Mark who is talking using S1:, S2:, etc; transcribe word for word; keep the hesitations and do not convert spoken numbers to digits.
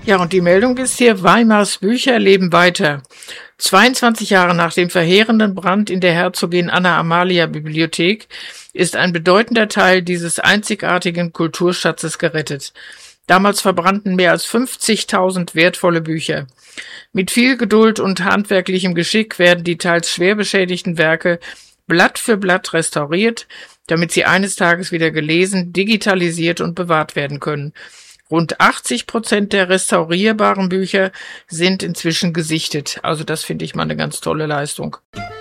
S1: Ja, und die Meldung ist hier: Weimars Bücher leben weiter. zweiundzwanzig Jahre nach dem verheerenden Brand in der Herzogin Anna Amalia Bibliothek ist ein bedeutender Teil dieses einzigartigen Kulturschatzes gerettet. Damals verbrannten mehr als fünfzigtausend wertvolle Bücher. Mit viel Geduld und handwerklichem Geschick werden die teils schwer beschädigten Werke Blatt für Blatt restauriert, damit sie eines Tages wieder gelesen, digitalisiert und bewahrt werden können. Rund achtzig Prozent der restaurierbaren Bücher sind inzwischen gesichtet. Also das finde ich mal eine ganz tolle Leistung.